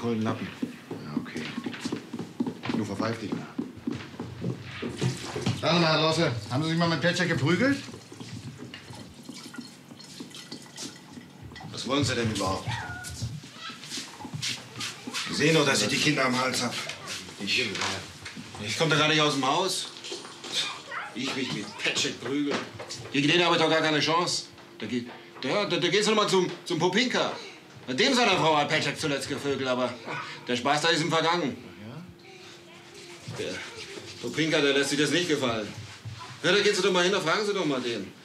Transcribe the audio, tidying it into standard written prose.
vollen Lappen. Ja, okay. Nur verpfeif dich mal. Sagen Sie mal, Herr Losse, haben Sie sich mal mit Petschek geprügelt? Was wollen Sie denn überhaupt? Sie sehen doch, dass ich die Kinder am Hals hab. Ich komme da gar nicht aus dem Haus. Ich mich mit Petschek prügeln. Gegen den habe ich doch gar keine Chance. Da geht's noch mal zum Popinka. Mit dem seiner Frau hat Petschek zuletzt gevögelt, aber der Spaß da ist ihm vergangen. Der Popinka, der lässt sich das nicht gefallen. Ja, da gehen Sie doch mal hin, da fragen Sie doch mal den.